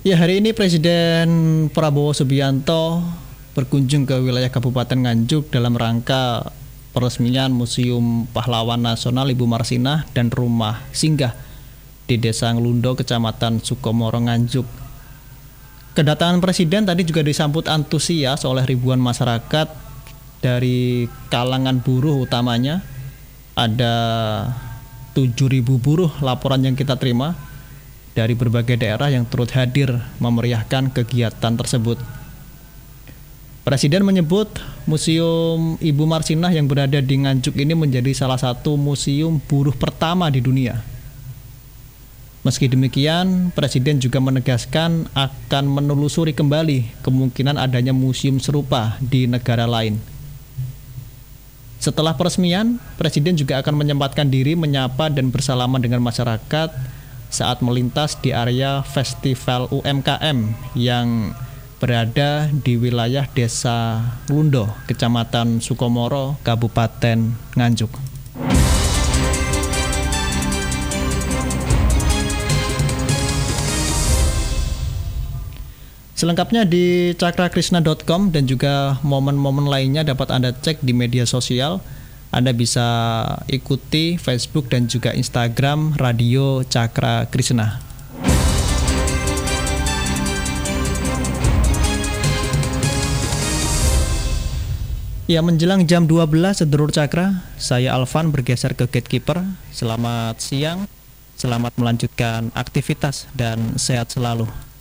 Ya, hari ini Presiden Prabowo Subianto berkunjung ke wilayah Kabupaten Nganjuk dalam rangka peresmian Museum Pahlawan Nasional Ibu Marsinah dan rumah singgah di Desa Nglundo, Kecamatan Sukomoro, Nganjuk. Kedatangan Presiden tadi juga disambut antusias oleh ribuan masyarakat dari kalangan buruh utamanya. Ada 7.000 buruh laporan yang kita terima dari berbagai daerah yang turut hadir memeriahkan kegiatan tersebut. Presiden menyebut Museum Ibu Marsinah yang berada di Nganjuk ini menjadi salah satu museum buruh pertama di dunia. Meski demikian, Presiden juga menegaskan akan menelusuri kembali kemungkinan adanya museum serupa di negara lain. Setelah peresmian, Presiden juga akan menyempatkan diri menyapa dan bersalaman dengan masyarakat saat melintas di area Festival UMKM yang berada di wilayah Desa Nglundo, Kecamatan Sukomoro, Kabupaten Nganjuk. Selengkapnya di cakrakrisna.com dan juga momen-momen lainnya dapat Anda cek di media sosial. Anda bisa ikuti Facebook dan juga Instagram Radio Cakra Krisna. Ya, menjelang jam 12 sedulur Cakra, saya Alvan bergeser ke gatekeeper. Selamat siang, selamat melanjutkan aktivitas dan sehat selalu.